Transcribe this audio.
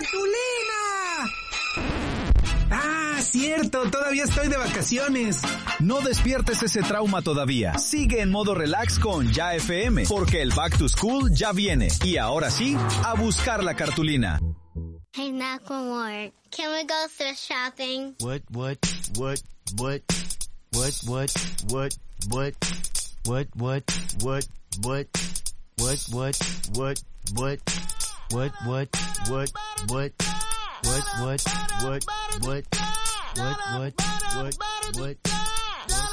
¡Cartulina! ¡Ah, cierto! Todavía estoy de vacaciones. No despiertes ese trauma todavía. Sigue en modo relax con Ya FM, porque el Back to School ya viene. Y ahora sí, a buscar la cartulina. Hey, Macklemore, can we go thrift shopping? What?